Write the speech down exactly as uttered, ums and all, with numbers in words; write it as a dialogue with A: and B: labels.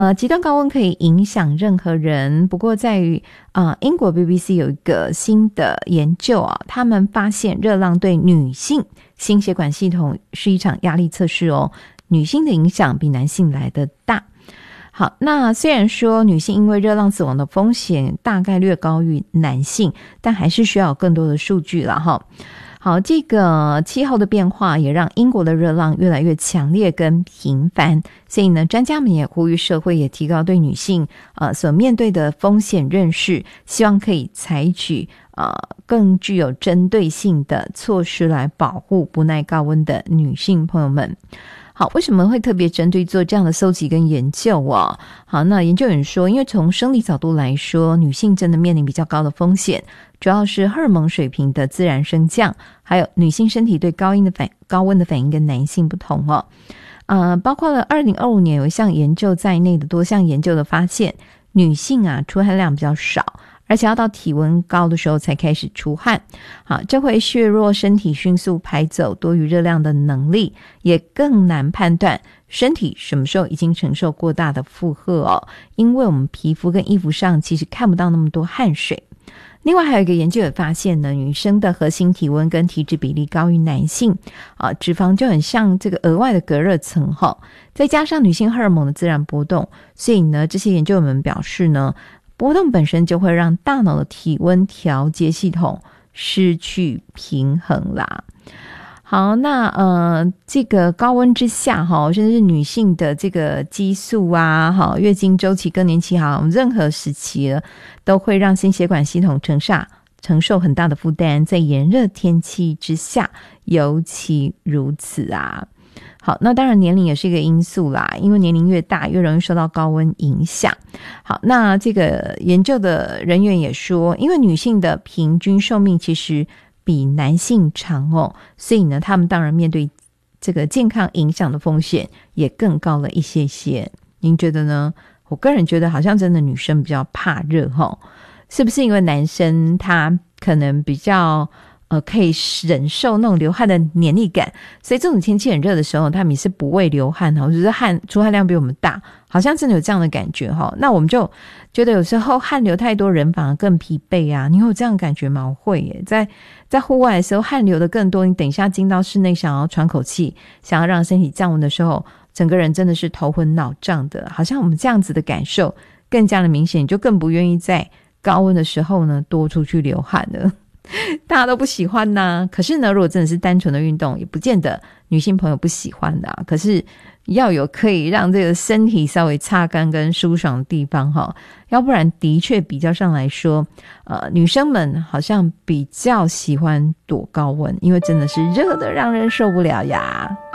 A: 呃，极端高温可以影响任何人，不过在于呃，英国 B B C 有一个新的研究啊，他们发现热浪对女性心血管系统是一场压力测试哦，女性的影响比男性来得大。好，那虽然说女性因为热浪死亡的风险大概略高于男性，但还是需要有更多的数据啦齁。好，这个气候的变化也让英国的热浪越来越强烈跟频繁，所以呢，专家们也呼吁社会也提高对女性呃所面对的风险认识，希望可以采取呃更具有针对性的措施来保护不耐高温的女性朋友们。好，为什么会特别针对做这样的搜集跟研究啊？好，那研究人说，因为从生理角度来说，女性真的面临比较高的风险，主要是荷尔蒙水平的自然升降，还有女性身体对高温的反高温的反应跟男性不同哦。呃，包括了二零二五年有一项研究在内的多项研究的发现，女性啊出汗量比较少，而且要到体温高的时候才开始出汗。好，这会削弱身体迅速排走多余热量的能力，也更难判断身体什么时候已经承受过大的负荷哦，因为我们皮肤跟衣服上其实看不到那么多汗水。另外还有一个研究也发现呢，女生的核心体温跟体脂比例高于男性啊，脂肪就很像这个额外的隔热层哈，再加上女性荷尔蒙的自然波动，所以呢，这些研究们表示呢，波动本身就会让大脑的体温调节系统失去平衡啦。好，那呃，这个高温之下哈，甚至是女性的这个激素啊，哈，月经周期、更年期哈，任何时期了，都会让心血管系统承下承受很大的负担，在炎热天气之下尤其如此啊。好，那当然年龄也是一个因素啦，因为年龄越大越容易受到高温影响。好，那这个研究的人员也说，因为女性的平均寿命其实比男性长哦，所以呢，他们当然面对这个健康影响的风险也更高了一些些。您觉得呢？我个人觉得好像真的女生比较怕热齁，是不是因为男生他可能比较呃可以忍受那种流汗的黏腻感，所以这种天气很热的时候他们也是不会流汗齁，就是汗出汗量比我们大，好像真的有这样的感觉齁。那我们就觉得有时候汗流太多人反而更疲惫啊，你有这样的感觉吗？我会耶，在在户外的时候汗流的更多，你等一下进到室内想要喘口气，想要让身体降温的时候，整个人真的是头昏脑胀的，好像我们这样子的感受更加的明显，你就更不愿意在高温的时候呢多出去流汗了。大家都不喜欢呐、啊，可是呢，如果真的是单纯的运动，也不见得女性朋友不喜欢的啊。可是要有可以让这个身体稍微擦干跟舒爽的地方哈，要不然的确比较上来说，呃，女生们好像比较喜欢躲高温，因为真的是热的让人受不了呀。